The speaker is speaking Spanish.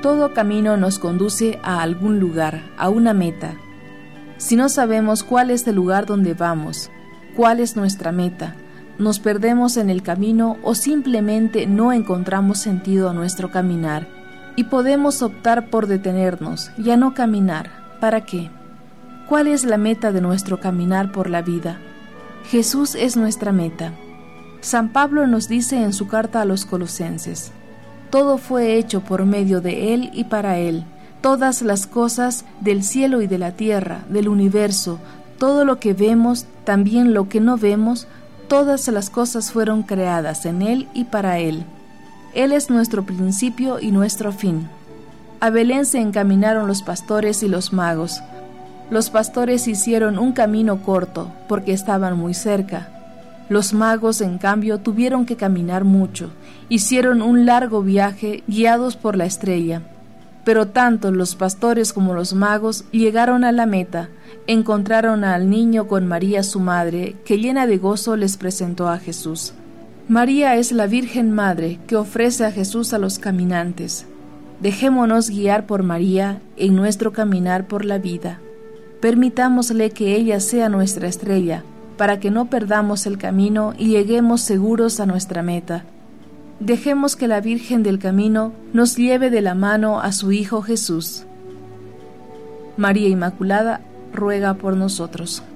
Todo camino nos conduce a algún lugar, a una meta. Si no sabemos cuál es el lugar donde vamos, cuál es nuestra meta, nos perdemos en el camino o simplemente no encontramos sentido a nuestro caminar y podemos optar por detenernos y a no caminar. ¿Para qué? ¿Cuál es la meta de nuestro caminar por la vida? Jesús es nuestra meta. San Pablo nos dice en su carta a los Colosenses: todo fue hecho por medio de Él y para Él. Todas las cosas del cielo y de la tierra, del universo, todo lo que vemos, también lo que no vemos, todas las cosas fueron creadas en Él y para Él. Él es nuestro principio y nuestro fin. A Belén se encaminaron los pastores y los magos. Los pastores hicieron un camino corto, porque estaban muy cerca. Los magos, en cambio, tuvieron que caminar mucho. Hicieron un largo viaje guiados por la estrella. Pero tanto los pastores como los magos llegaron a la meta. Encontraron al niño con María su madre, que llena de gozo les presentó a Jesús. María es la Virgen Madre que ofrece a Jesús a los caminantes. Dejémonos guiar por María en nuestro caminar por la vida. Permitámosle que ella sea nuestra estrella, para que no perdamos el camino y lleguemos seguros a nuestra meta. Dejemos que la Virgen del Camino nos lleve de la mano a su Hijo Jesús. María Inmaculada, ruega por nosotros.